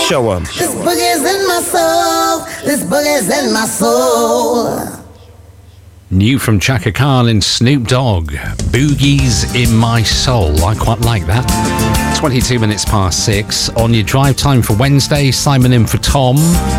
Show 'em. This boogie's in my soul. This boogie's in my soul. New from Chaka Khan and Snoop Dogg, Boogies in My Soul. I quite like that. 22 minutes past 6 on your drive time for Wednesday. Simon in for Tom.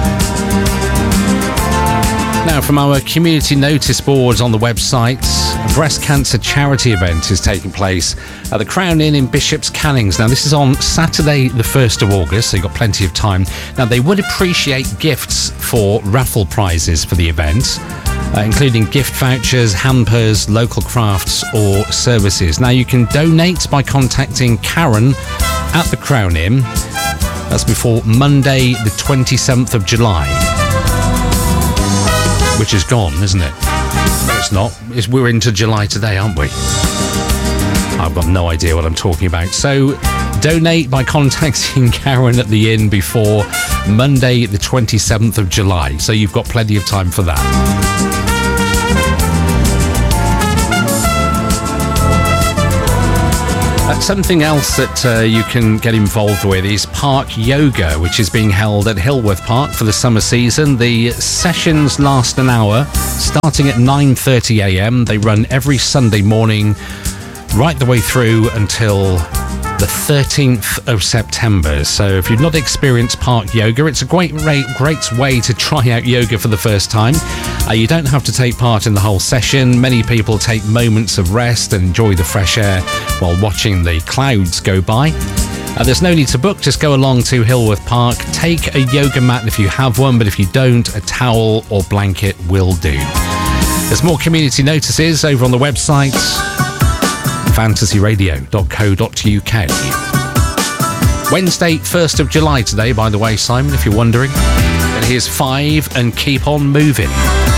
Now, from our community notice boards on the website, a breast cancer charity event is taking place at the Crown Inn in Bishop's Cannings. Now, this is on Saturday, the 1st of August, so you've got plenty of time. Now, they would appreciate gifts for raffle prizes for the event, including gift vouchers, hampers, local crafts or services. Now, you can donate by contacting Karen at the Crown Inn. That's before Monday, the 27th of July. Which is gone, isn't it? No, it's not. We're into July today, aren't we? I've got no idea what I'm talking about. So, donate by contacting Karen at the inn before Monday, the 27th of July. So you've got plenty of time for that. Something else that you can get involved with is Park Yoga, which is being held at Hillworth Park for the summer season. The sessions last an hour, starting at 9:30am. They run every Sunday morning, right the way through until the 13th of September. So if you've not experienced Park Yoga, it's a great way to try out yoga for the first time. You don't have to take part in the whole session. Many people take moments of rest and enjoy the fresh air while watching the clouds go by. There's no need to book, just go along to Hillworth Park. Take a yoga mat if you have one, but if you don't, a towel or blanket will do. There's more community notices over on the website, fantasyradio.co.uk. Wednesday, 1st of July today, by the way, Simon, if you're wondering. And here's 5 and Keep On Moving.